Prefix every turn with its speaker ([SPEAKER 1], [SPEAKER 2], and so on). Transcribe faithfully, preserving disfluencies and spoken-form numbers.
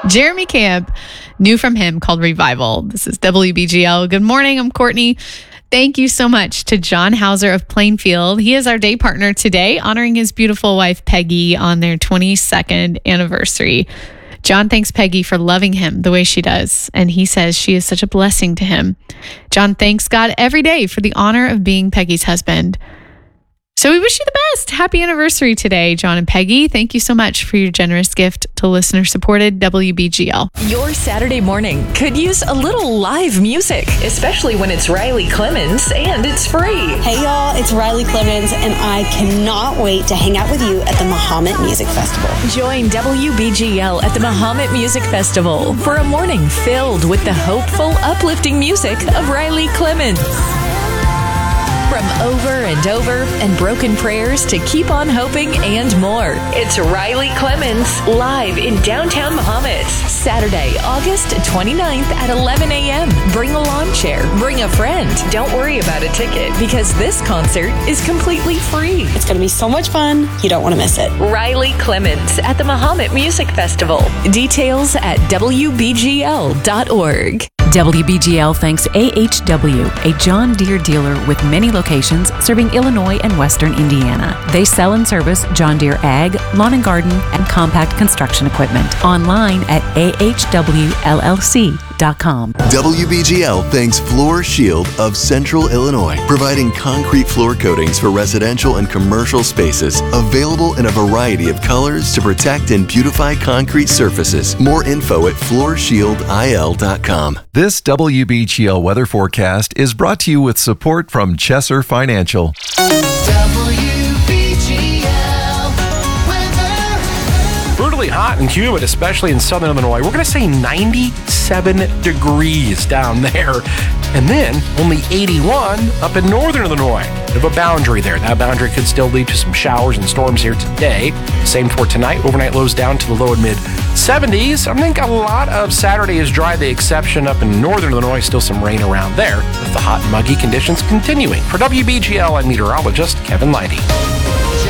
[SPEAKER 1] Jeremy Camp, new from him, called Revival. This is W B G L. Good morning. I'm Courtney. Thank you so much to John Hauser of Plainfield. He is our day partner today, honoring his beautiful wife, Peggy, on their twenty-second anniversary. John thanks Peggy for loving him the way she does, and he says she is such a blessing to him. John thanks God every day for the honor of being Peggy's husband. So we wish you the best. Happy anniversary today, John and Peggy. Thank you so much for your generous gift to listener-supported W B G L.
[SPEAKER 2] Your Saturday morning could use a little live music, especially when it's Riley Clemens and it's free.
[SPEAKER 3] Hey y'all, it's Riley Clemens, and I cannot wait to hang out with you at the Mahomet Music Festival.
[SPEAKER 2] Join W B G L at the Mahomet Music Festival for a morning filled with the hopeful, uplifting music of Riley Clemens. From Over and Over and Broken Prayers to Keep on Hoping and more. It's Riley Clemens live in downtown Mahomet. Saturday, August twenty-ninth at eleven a.m. Bring a lawn chair. Bring a friend. Don't worry about a ticket because this concert is completely free.
[SPEAKER 3] It's going to be so much fun. You don't want to miss it.
[SPEAKER 2] Riley Clemens at the Mahomet Music Festival. Details at W B G L dot org.
[SPEAKER 4] W B G L thanks A H W, a John Deere dealer with many locations serving Illinois and Western Indiana. They sell and service John Deere ag, lawn and garden, and compact construction equipment. Online at A H W L L C dot com.
[SPEAKER 5] W B G L thanks Floor Shield of Central Illinois, providing concrete floor coatings for residential and commercial spaces, available in a variety of colors to protect and beautify concrete surfaces. More info at floor shield I L dot com.
[SPEAKER 6] This W B G L weather forecast is brought to you with support from Chesser Financial.
[SPEAKER 7] W B G L weather.
[SPEAKER 8] Brutally hot and humid, especially in southern Illinois. We're going to say ninety-seven degrees down there. And then only eighty-one up in northern Illinois. Bit of a boundary there. That boundary could still lead to some showers and storms here today. Same for tonight. Overnight lows down to the low and mid seventies. I think a lot of Saturday is dry, the exception up in northern Illinois. Still some rain around there, with the hot and muggy conditions continuing. For W B G L, I'm meteorologist Kevin Leidy.